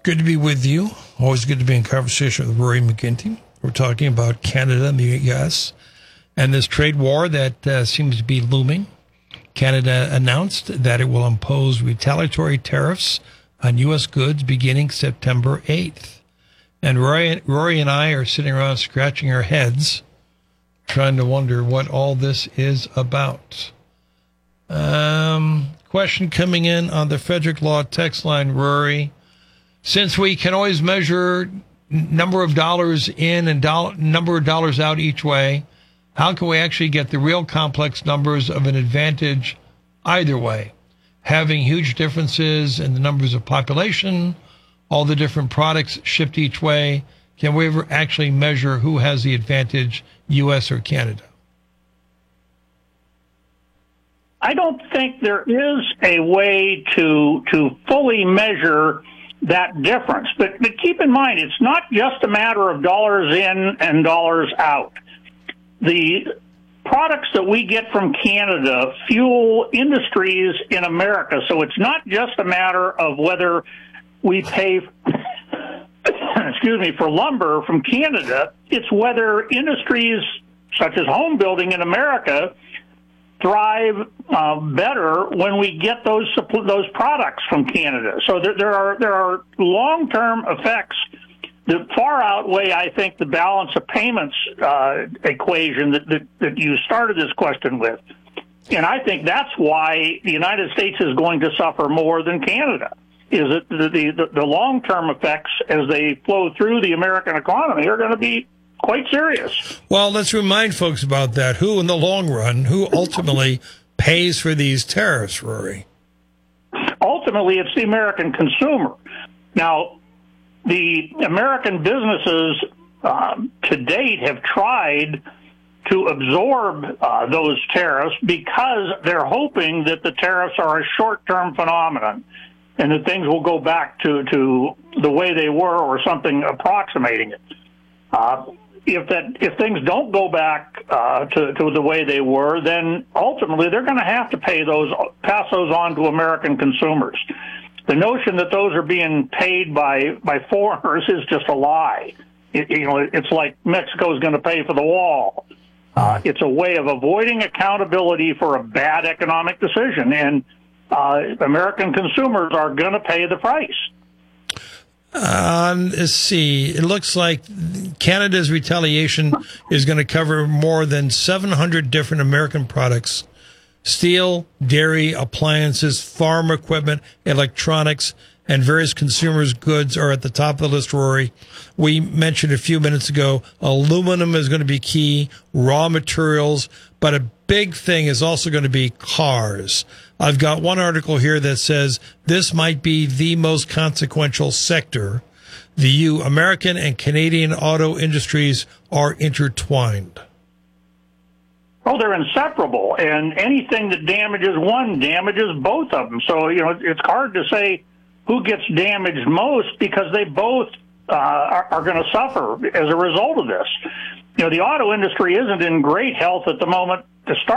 Good to be with you. Always good to be in conversation with Rory McGinty. We're talking about Canada and the U.S. and this trade war that seems to be looming. Canada announced that it will impose retaliatory tariffs on U.S. goods beginning September 8th. And Rory and I are sitting around scratching our heads, trying to wonder what all this is about. Question coming in on the Frederick Law text line, Rory. Since we can always measure number of dollars in and number of dollars out each way, how can we actually get the real complex numbers of an advantage either way? Having huge differences in the numbers of population, all the different products shipped each way, can we ever actually measure who has the advantage, U.S. or Canada? I don't think there is a way to fully measure that difference. But keep in mind, it's not just a matter of dollars in and dollars out. The products that we get from Canada fuel industries in America, so it's not just a matter of whether we pay for lumber from Canada. It's whether industries such as home building in America thrive better when we get those products from Canada. So there are long-term effects that far outweigh, I think, the balance of payments equation that you started this question with. And I think that's why the United States is going to suffer more than Canada, is that the long-term effects as they flow through the American economy are going to be quite serious. Well, let's remind folks about that. Who in the long run, who ultimately pays for these tariffs, Rory? Ultimately, it's the American consumer. Now, the American businesses to date have tried to absorb those tariffs because they're hoping that the tariffs are a short-term phenomenon and that things will go back to the way they were or something approximating it. If things don't go back to the way they were, then ultimately they're going to have to pass those on to American consumers. The notion that those are being paid by foreigners is just a lie. It's like Mexico's going to pay for the wall. It's a way of avoiding accountability for a bad economic decision, and American consumers are going to pay the price. Let's see. It looks like Canada's retaliation is going to cover more than 700 different American products. Steel, dairy, appliances, farm equipment, electronics, and various consumers' goods are at the top of the list, Rory. We mentioned a few minutes ago, aluminum is going to be key, raw materials, but a big thing is also going to be cars. I've got one article here that says this might be the most consequential sector. The American and Canadian auto industries are intertwined. Oh, they're inseparable, and anything that damages one damages both of them. So, it's hard to say who gets damaged most because they both are going to suffer as a result of this. The auto industry isn't in great health at the moment to start